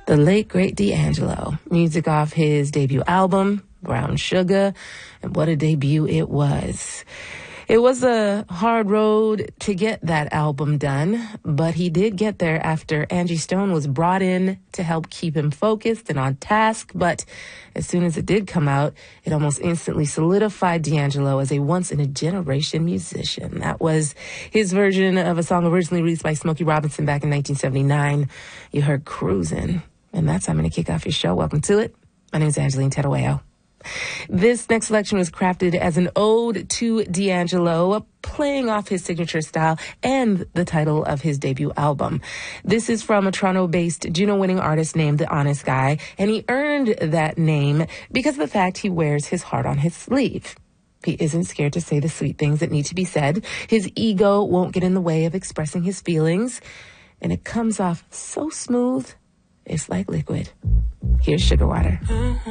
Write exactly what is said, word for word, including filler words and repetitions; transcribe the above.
The late, great D'Angelo. Music off his debut album, Brown Sugar. And what a debut it was. It was a hard road to get that album done, but he did get there after Angie Stone was brought in to help keep him focused and on task. But as soon as it did come out, it almost instantly solidified D'Angelo as a once-in-a-generation musician. That was his version of a song originally released by Smokey Robinson back in nineteen seventy-nine. You heard Cruisin', and that's how I'm going to kick off your show. Welcome to it. My name is Angeline Terueo. This next selection was crafted as an ode to D'Angelo, playing off his signature style and the title of his debut album. This is from a Toronto-based Juno-winning artist named The Honest Guy, and he earned that name because of the fact he wears his heart on his sleeve. He isn't scared to say the sweet things that need to be said. His ego won't get in the way of expressing his feelings, and it comes off so smooth, it's like liquid. Here's Sugar Water.